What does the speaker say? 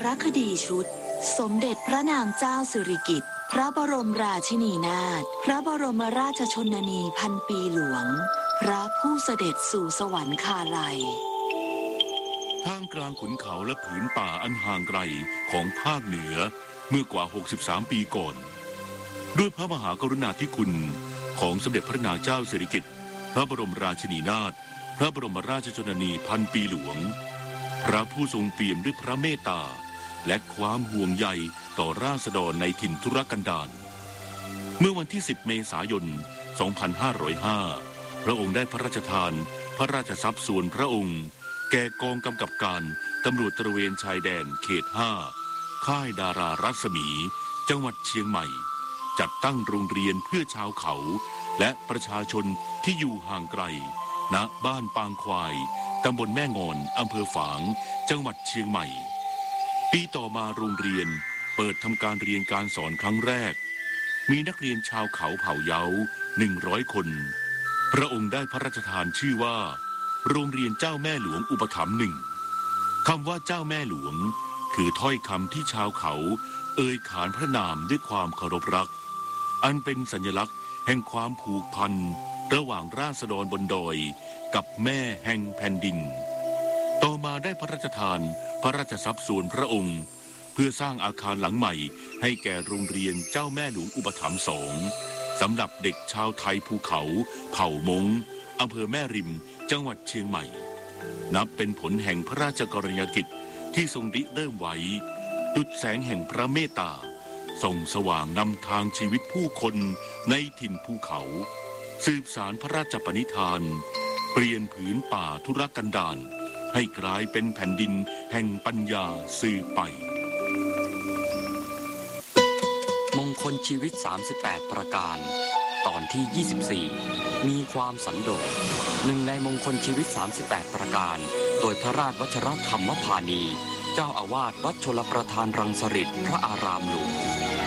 รคดีชุดสมเด็จพระนางเจ้าสิริกิติ์พระบรมราชินีนาถพระบรมราชชนนีพันปีหลวงพระผู้เสด็จสู่สวรรคาลัยท่ามกลางขุนเขาและผืนป่าอันห่างไกลของภาคเหนือเมื่อกว่า63ปีก่อนด้วยพระมหากรุณาธิคุณของสมเด็จพระนางเจ้าสิริกิติ์พระบรมราชินีนาถพระบรมราชชนนีพันปีหลวงพระผู้ทรงเปี่ยมด้วยพระเมตตาและความห่วงใยต่อราษฎรในถิ่นทุรกันดารเมื่อวันที่10เมษายน2505พระองค์ได้พระราชทานพระราชทรัพย์ส่วนพระองค์แก่กองกำกับการตำรวจตระเวนชายแดนเขต5ค่ายดารารัศมีจังหวัดเชียงใหม่จัดตั้งโรงเรียนเพื่อชาวเขาและประชาชนที่อยู่ห่างไกลณบ้านปางควายตำบลแม่งอนอำเภอฝางจังหวัดเชียงใหม่ปีต่อมาโรงเรียนเปิดทำการเรียนการสอนครั้งแรกมีนักเรียนชาวเขาเผ่าเยา100 คนพระองค์ได้พระราชทานชื่อว่าโรงเรียนเจ้าแม่หลวงอุปถัมภ์1คำว่าเจ้าแม่หลวงคือถ้อยคำที่ชาวเขาเอ่ยขานพระนามด้วยความเคารพรักอันเป็นสัญลักษณ์แห่งความผูกพันระหว่างราษฎรบนดอยกับแม่แห่งแผ่นดินต่อมาได้พระราชทานพระราชทรัพย์ส่วนพระองค์เพื่อสร้างอาคารหลังใหม่ให้แก่โรงเรียนเจ้าแม่หลวงอุปถัมภ์2สำหรับเด็กชาวไทยภูเขาเผ่ามงอำเภอแม่ริมจังหวัดเชียงใหม่นับเป็นผลแห่งพระราชกรณียกิจที่ทรงริเริ่มไว้ดุจแสงแห่งพระเมตตาส่องสว่างนำทางชีวิตผู้คนในถิ่นภูเขาสืบสานพระราชปณิธานเปลี่ยนผืนป่าทุรกันดารให้กลายเป็นแผ่นดินแห่งปัญญาสืบไปมงคลชีวิต38ประการตอนที่24มีความสันโดษหนึ่งในมงคลชีวิต38ประการโดยพระราชวัชรธรรมพานีเจ้าอาวาสวัดชลประทานรังสฤษฎ์พระอารามหลวง